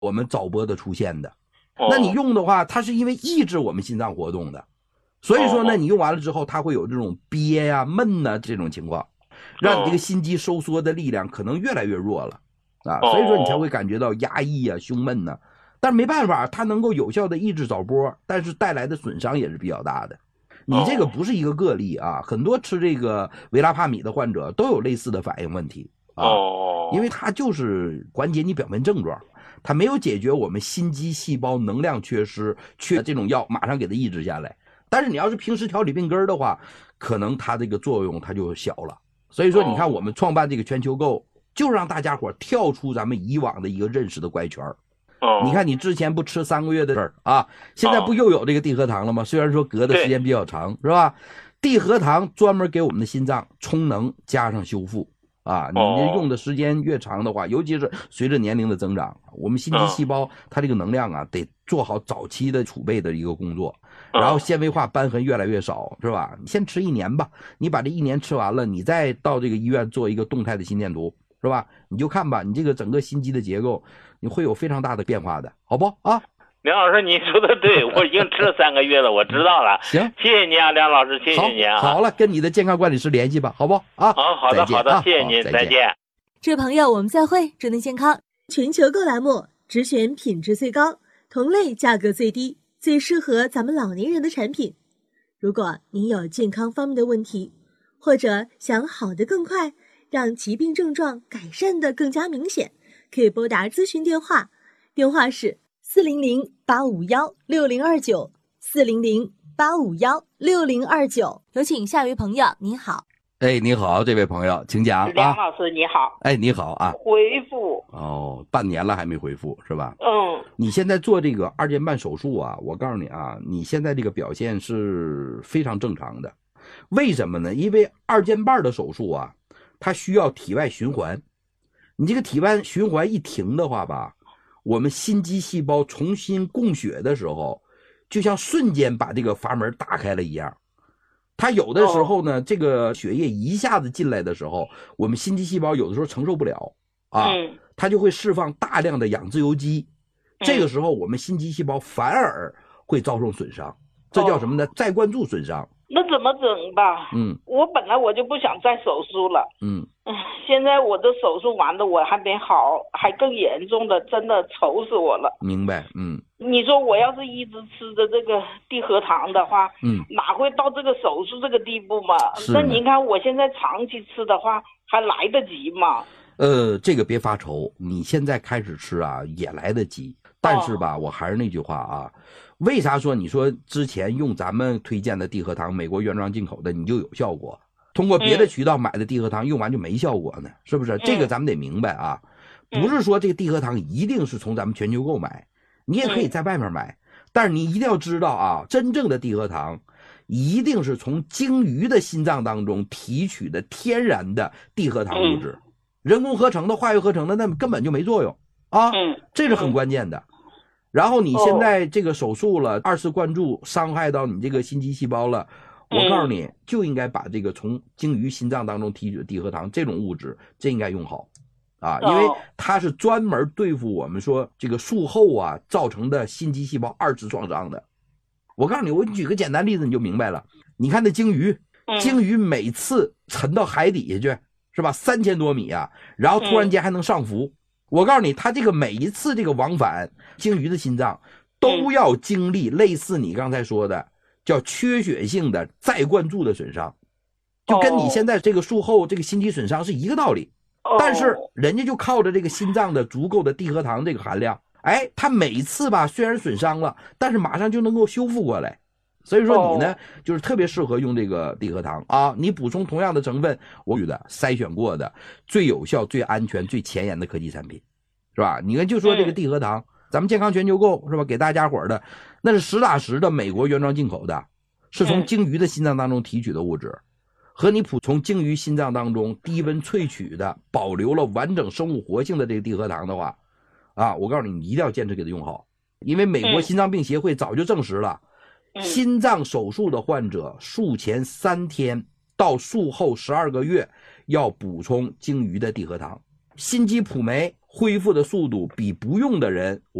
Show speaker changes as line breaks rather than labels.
我们早搏的出现的。那你用的话，它是因为抑制我们心脏活动的，所以说呢，你用完了之后，它会有这种憋呀、闷呐这种情况，让你这个心肌收缩的力量可能越来越弱了啊，所以说你才会感觉到压抑啊、胸闷呐。但是没办法，它能够有效的抑制早搏，但是带来的损伤也是比较大的。你这个不是一个个例啊，很多吃这个维拉帕米的患者都有类似的反应问题啊，因为它就是缓解你表面症状。它没有解决我们心肌细胞能量缺失，这种药马上给它抑制下来。但是你要是平时调理病根的话，可能它这个作用它就小了。所以说你看我们创办这个全球购，就让大家伙跳出咱们以往的一个认识的怪圈。你看你之前不吃3个月的事儿啊，现在不又有这个地核糖了吗？虽然说隔的时间比较长，是吧？地核糖专门给我们的心脏充能加上修复。啊，你用的时间越长的话，尤其是随着年龄的增长，我们心肌细胞它这个能量啊，得做好早期的储备的一个工作，然后纤维化瘢痕越来越少，是吧？你先吃1年吧，你把这1年吃完了，你再到这个医院做一个动态的心电图，是吧？你就看吧，你这个整个心肌的结构，你会有非常大的变化的，好不啊？
梁老师，你说的对，我已经吃了3个月了，我知道了。
行，
谢谢您啊，梁老师，谢谢您啊。
好了，跟你的健康管理师联系吧，好不啊？
好的，好的，谢谢您，再见。
这位朋友，我们再会。智能健康全球购栏目，只选品质最高、同类价格最低、最适合咱们老年人的产品。如果您有健康方面的问题，或者想好得更快，让疾病症状改善得更加明显，可以拨打咨询电话，电话是400-851-6029，400-851-6029。有请下一位朋友，您好。
哎，你好，这位朋友，请讲。
梁老师你好。
哎，你好啊。
回复
哦，半年了还没回复是吧？你现在做这个2件半手术啊，我告诉你啊，你现在这个表现是非常正常的。为什么呢？因为2件半的手术啊，它需要体外循环。你这个体外循环一停的话吧，我们心肌细胞重新供血的时候，就像瞬间把这个阀门打开了一样。它有的时候呢，这个血液一下子进来的时候，我们心肌细胞有的时候承受不了啊，它就会释放大量的氧自由基，这个时候我们心肌细胞反而会遭受损伤，这叫什么呢？再灌注损伤。
那怎么整吧？我本来我就不想再手术了。现在我的手术完了，我还没好，还更严重的，真的愁死我了。
明白。
你说我要是一直吃着这个地核糖的话，哪会到这个手术这个地步嘛？那您看我现在长期吃的话，还来得及吗？
这个别发愁，你现在开始吃啊，也来得及。但是吧，我还是那句话啊，为啥说你说之前用咱们推荐的地核糖，美国原装进口的，你就有效果？通过别的渠道买的地核糖用完就没效果呢？是不是？这个咱们得明白啊，不是说这个地核糖一定是从咱们全球购买，你也可以在外面买，但是你一定要知道啊，真正的地核糖一定是从鲸鱼的心脏当中提取的天然的地核糖物质，人工合成的、化学合成的那根本就没作用啊，这是很关键的。然后你现在这个手术了，2次灌注伤害到你这个心肌细胞了，我告诉你，就应该把这个从鲸鱼心脏当中提取的地核糖这种物质，这应该用好啊，因为它是专门对付我们说这个术后啊造成的心肌细胞2次创伤的。我告诉你，我举个简单例子你就明白了。你看那鲸鱼，鲸鱼每次沉到海底下去，是吧？3000多米啊，然后突然间还能上浮。我告诉你，它这个每一次这个往返，鲸鱼的心脏都要经历类似你刚才说的叫缺血性的再灌注的损伤，就跟你现在这个术后这个心肌损伤是一个道理。但是人家就靠着这个心脏的足够的地核糖这个含量，哎，它每次吧虽然损伤了，但是马上就能够修复过来。所以说你呢，就是特别适合用这个地核糖啊，你补充同样的成分，我觉得筛选过的最有效、最安全、最前沿的科技产品，是吧？你看就说这个地核糖，咱们健康全球购是吧？给大家伙的那是实打实的美国原装进口的，是从鲸鱼的心脏当中提取的物质，和你从鲸鱼心脏当中低温萃取的保留了完整生物活性的这个地核糖的话，啊，我告诉你，你一定要坚持给它用好，因为美国心脏病协会早就证实了。心脏手术的患者术前3天到术后12个月要补充鲸鱼的地核糖，心肌普酶恢复的速度比不用的人